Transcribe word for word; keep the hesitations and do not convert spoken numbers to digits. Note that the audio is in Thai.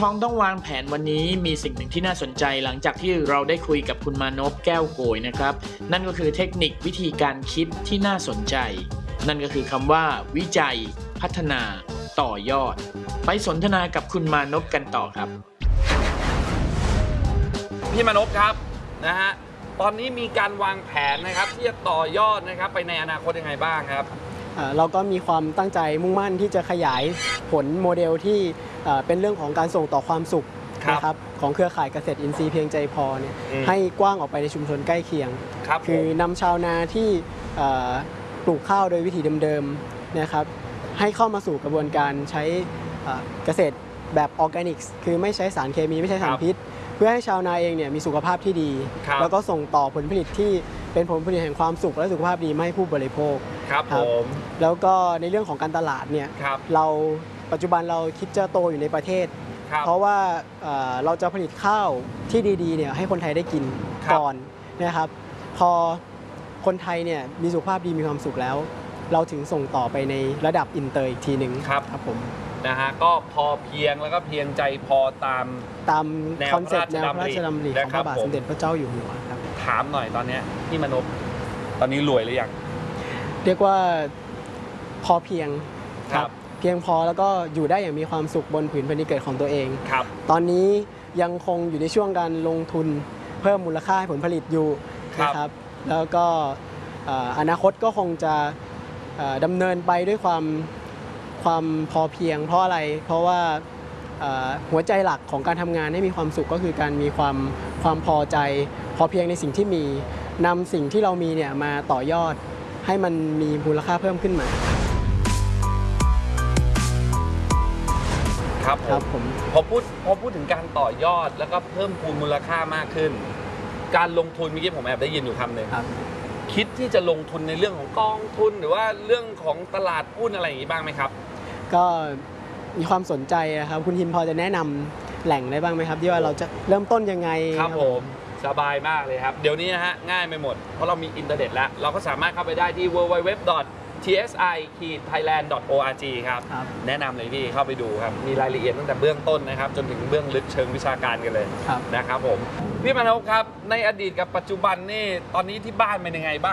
ทองต้องวางแผนวันนี้มีสิ่งหนึ่งที่น่าสนใจหลังจากที่เราได้คุยกับคุณมานพแก้วโกยนะครับนั่นก็คือเทคนิควิธีการคิดที่น่าสนใจนั่นก็คือคำว่าวิจัยพัฒนาต่อยอดไปสนทนากับคุณมานพกันต่อครับพี่มานพครับนะฮะตอนนี้มีการวางแผนนะครับที่จะต่อยอดนะครับไปในอนาคตยังไงบ้างครับเราก็มีความตั้งใจมุ่งมั่นที่จะขยายผลโมเดลที่เป็นเรื่องของการส่งต่อความสุขนะครับของเครือข่ายเกษตรอินทรีย์เพียงใจพอเนี่ยให้กว้างออกไปในชุมชนใกล้เคียงคือนำชาวนาที่ปลูกข้าวโดยวิธีเดิมๆนะครับให้เข้ามาสู่กระบวนการใช้เกษตรแบบออร์แกนิกส์คือไม่ใช้สารเคมีไม่ใช้สารพิษเพื่อให้ชาวนาเองเนี่ยมีสุขภาพที่ดีแล้วก็ส่งต่อผลผลิตที่เป็นผลผลิตแห่งความสุขและสุขภาพดีมาให้ผู้บริโภคครับผมแล้วก็ในเรื่องของการตลาดเนี่ยเราปัจจุบันเราคิดจะโตอยู่ในประเทศเพราะว่าเราจะผลิตข้าวที่ดีๆเนี่ยให้คนไทยได้กินก่อนนะครับพอคนไทยเนี่ยมีสุขภาพดีมีความสุขแล้วเราถึงส่งต่อไปในระดับอินเตอร์อีกทีหนึ่งครับครับผมนะฮะก็พอเพียงแล้วก็เพียงใจพอตามตามคอนเซ็ปต์แนวพระราชดำริของพระบาทสมเด็จพระเจ้าอยู่หัวครับถามหน่อยตอนนี้พี่มานพตอนนี้รวยหรือยังเรียกว่าพอเพียงครับเพียงพอแล้วก็อยู่ได้อย่างมีความสุขบนผืนแผ่นดินเกิดของตัวเองครับตอนนี้ยังคงอยู่ในช่วงการลงทุนเพิ่มมูลค่าให้ผลผลิตอยู่นะครับแล้วก็อนาคตก็คงจะดำเนินไปด้วยความความพอเพียงเพราะอะไรเพราะว่าหัวใจหลักของการทำงานให้มีความสุขก็คือการมีความความพอใจพอเพียงในสิ่งที่มีนำสิ่งที่เรามีเนี่ยมาต่อยอดให้มันมีมูลค่าเพิ่มขึ้นมาครับผมพอพูดพอพูดถึงการต่อยอดแล้วก็เพิ่มพูนมูลค่ามากขึ้นการลงทุนเมื่อกี้ผมแอบได้ยินอยู่คำหนึ่งคิดที่จะลงทุนในเรื่องของกองทุนหรือว่าเรื่องของตลาดหุ้นอะไรอย่างนี้บ้างไหมครับก็มีความสนใจครับคุณทิมพอจะแนะนำแหล่งได้บ้างไหมครับที่ว่าเราจะเริ่มต้นยังไงครับผมสบายมากเลยครับเดี๋ยวนี้นะฮะง่ายไปหมดเพราะเรามีอินเทอร์เน็ตแล้วเราก็สามารถเข้าไปได้ที่ ดับเบิลยู ดับเบิลยู ดับเบิลยู ดอท ที เอส ไอ ไทยแลนด์ ดอท โอ อาร์ จี ครับแนะนำเลยพี่เข้าไปดูครับมีรายละเอียดตั้งแต่เบื้องต้นนะครับจนถึงเบื้องลึกเชิงวิชาการกันเลยนะครับผมพี่มานพครับในอดีตกับปัจจุบันนี่ตอนนี้ที่บ้านเป็นยังไงบ้าง